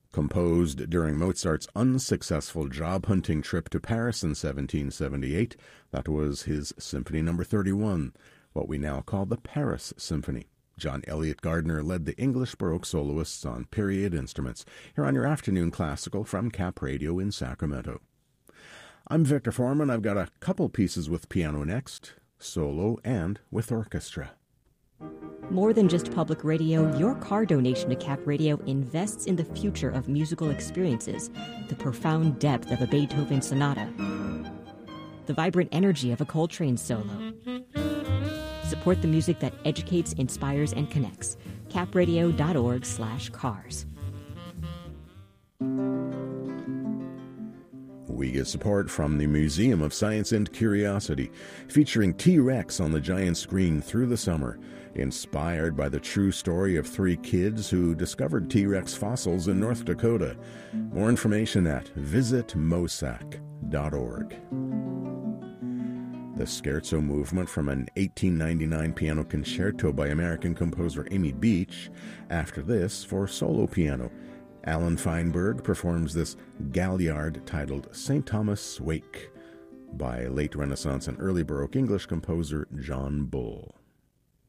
Composed during Mozart's unsuccessful job-hunting trip to Paris in 1778, that was his Symphony No. 31, what we now call the Paris Symphony. John Elliott Gardner led the English Baroque soloists on period instruments, here on your afternoon classical from Cap Radio in Sacramento. I'm Victor Foreman. I've got a couple pieces with piano next, solo and with orchestra. More than just public radio, your car donation to Cap Radio invests in the future of musical experiences, the profound depth of a Beethoven sonata, the vibrant energy of a Coltrane solo. Support the music that educates, inspires, and connects. capradio.org/cars. We get support from the Museum of Science and Curiosity, featuring T-Rex on the giant screen through the summer, inspired by the true story of 3 kids who discovered T-Rex fossils in North Dakota. More information at visitmosac.org. The Scherzo movement from an 1899 piano concerto by American composer Amy Beach. After this, for solo piano, Alan Feinberg performs this Galliard titled St. Thomas' Wake by late Renaissance and early Baroque English composer John Bull.